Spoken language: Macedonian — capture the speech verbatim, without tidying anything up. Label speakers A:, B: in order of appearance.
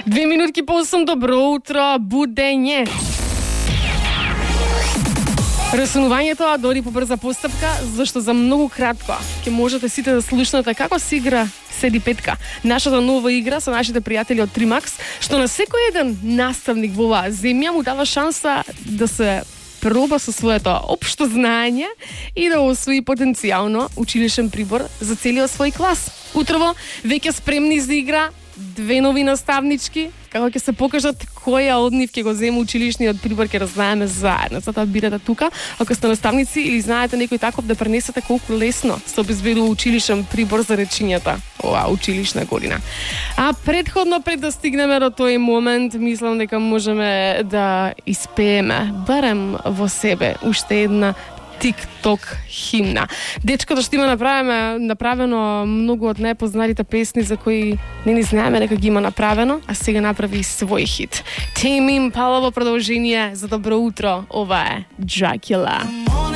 A: Две минутки по осем, добро утро, будење. Расунувањето дори по брза постапка, зашто за многу кратко ќе можете сите да слушнете како се игра Седи петка. Нашата нова игра со нашите пријатели од Тримакс, што на секој еден наставник во оваа земја му дава шанса да се проба со своето општо знаење и да освои потенцијално училишен прибор за целиот свој клас. Утрово веќе спремни за игра две нови наставнички, како ќе се покажат која од нив ќе го зема училишниот прибор, ќе разнаеме заедно. Затоа бирате тука, ако сте наставници или знаете некој таков, да пренесете колку лесно се обезбедува училишен прибор за речињата оваа училишна година. А предходно, пред да стигнеме до тој момент, мислам дека можеме да испееме барем во себе уште една TikTok химна. Дечкото што има направено, направено многу од најпознатите песни за кои не ни знаеме дека ги има направено, а сега направи свој хит. Tame Impala во продолжение за добро утро. Ова е Dracula.